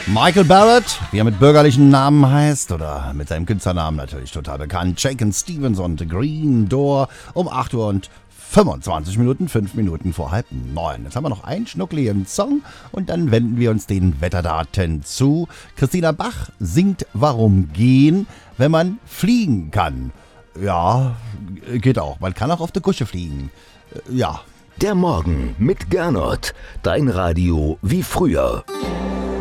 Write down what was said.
Michael Barrett, wie er mit bürgerlichen Namen heißt, oder mit seinem Künstlernamen natürlich total bekannt, Shakin' Stevens und The Green Door um 8 Uhr und 25 Minuten, 5 Minuten vor 8:30. Jetzt haben wir noch einen schnuckligen Song und dann wenden wir uns den Wetterdaten zu. Christina Bach singt Warum gehen, wenn man fliegen kann. Ja, geht auch. Man kann auch auf der Kusche fliegen. Ja. Der Morgen mit Gernot. Dein Radio wie früher.